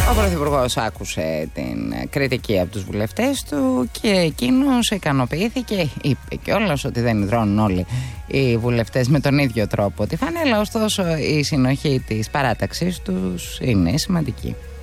Ο Πρωθυπουργός άκουσε την κριτική από τους βουλευτές του και εκείνος ικανοποιήθηκε. Είπε κιόλας ότι δεν υδρώνουν όλοι οι βουλευτές με τον ίδιο τρόπο τη φανέλα, ωστόσο η συνοχή της παράταξης τους είναι σημαντική.